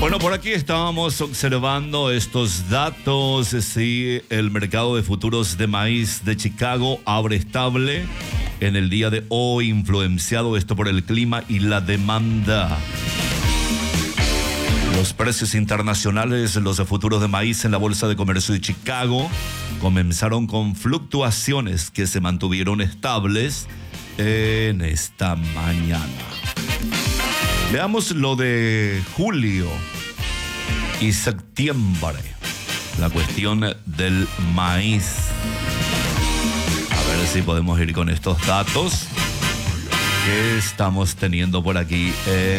Bueno, por aquí estábamos observando estos datos. Sí, el mercado de futuros de maíz de Chicago abre estable en el día de hoy, influenciado esto por el clima y la demanda. Los precios internacionales, los de futuros de maíz en la Bolsa de Comercio de Chicago, comenzaron con fluctuaciones que se mantuvieron estables en esta mañana. Veamos lo de julio y septiembre, la cuestión del maíz. A ver si podemos ir con estos datos que estamos teniendo por aquí en